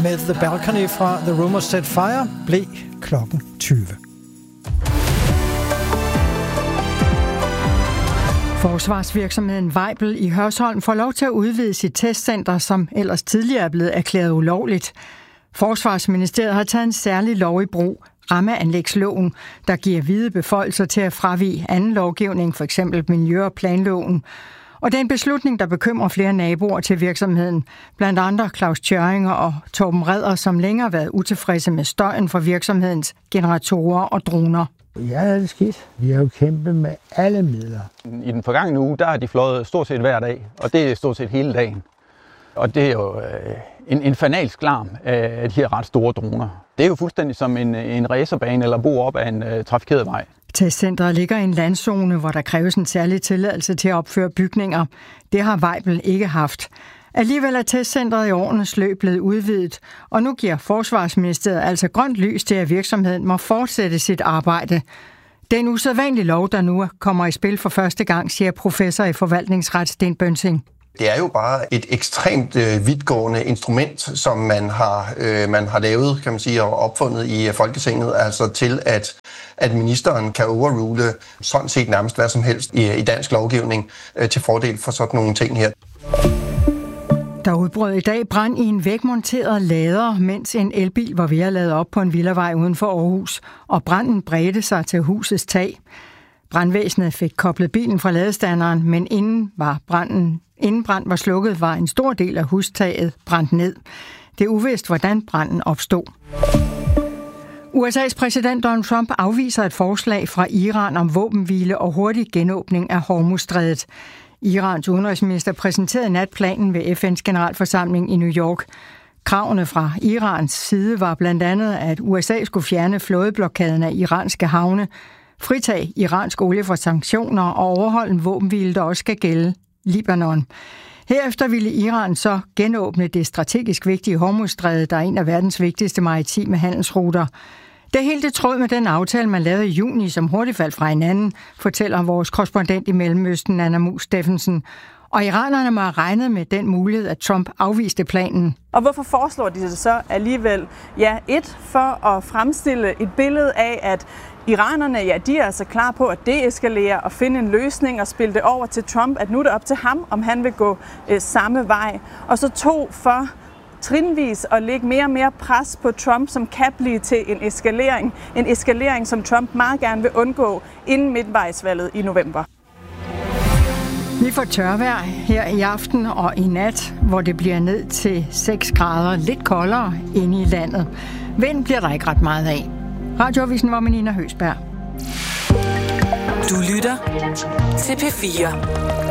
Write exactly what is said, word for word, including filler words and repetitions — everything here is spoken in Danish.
med The Balcony fra The Rumours Set Fire blev klokken tyve. Forsvarsvirksomheden Weibel i Hørsholm får lov til at udvide sit testcenter, som ellers tidligere er blevet erklæret ulovligt. Forsvarsministeriet har taget en særlig lov i brug, rammeanlægsloven, der giver vide beføjelser til at fravige anden lovgivning, f.eks. miljø- og planloven. Og det er en beslutning, der bekymrer flere naboer til virksomheden, blandt andre Claus Tjøringer og Torben Redder, som længere har været utilfredse med støjen fra virksomhedens generatorer og droner. Ja, det er skidt. Vi har jo kæmpet med alle midler. I den forgangne uge, der har de fløjet stort set hver dag, og det er stort set hele dagen. Og det er jo en, en fanalsk larm af de her ret store droner. Det er jo fuldstændig som en, en racerbane eller bo op af en uh, trafikeret vej. Testcenteret ligger i en landzone, hvor der kræves en særlig tilladelse til at opføre bygninger. Det har Weibel ikke haft. Alligevel er testcenteret i årenes løb blevet udvidet, og nu giver Forsvarsministeriet altså grønt lys til, at virksomheden må fortsætte sit arbejde. Det er en usædvanlig lov, der nu kommer i spil for første gang, siger professor i forvaltningsret Sten Bønsing. Det er jo bare et ekstremt øh, vidtgående instrument, som man har, øh, man har lavet, kan man sige, og opfundet i Folketinget, altså til at, at ministeren kan overrule sådan set nærmest hvad som helst i, i dansk lovgivning øh, til fordel for sådan nogle ting her. Der udbrød i dag brand i en vægmonteret lader, mens en elbil var ved at lade op på en villavej uden for Aarhus, og branden bredte sig til husets tag. Brandvæsenet fik koblet bilen fra ladestanderen, men inden, var branden, inden brand var slukket, var en stor del af hustaget brændt ned. Det er uvist, hvordan branden opstod. U S A's præsident Donald Trump afviser et forslag fra Iran om våbenhvile og hurtig genåbning af Hormuzstrædet. Irans udenrigsminister præsenterede natplanen ved F N's generalforsamling i New York. Kravene fra Irans side var blandt andet, at U S A skulle fjerne flådeblokaden af iranske havne, fritage iransk olie fra sanktioner og overholde en våbenhvile, der også skal gælde Libanon. Herefter ville Iran så genåbne det strategisk vigtige Hormuzstrædet, der er en af verdens vigtigste maritime handelsruter. Det er helt i tråd med den aftale, man lavede i juni, som hurtigt faldt fra hinanden, fortæller vores korrespondent i Mellemøsten, Anna Mus Steffensen. Og iranerne må have regnet med den mulighed, at Trump afviste planen. Og hvorfor foreslår de det så alligevel? Ja, et, for at fremstille et billede af, at iranerne, ja, de er altså klar på at deeskalere og finde en løsning og spille det over til Trump, at nu er det op til ham, om han vil gå øh, samme vej. Og så to, for trinvis at lægge mere og mere pres på Trump, som kan blive til en eskalering. En eskalering, som Trump meget gerne vil undgå inden midtvejsvalget i november. Vi får tørvejr her i aften og i nat, hvor det bliver ned til seks grader, lidt koldere inde i landet. Vind bliver der ikke ret meget af. Radioavisen var med Nina Høsberg. Du lytter til P fire.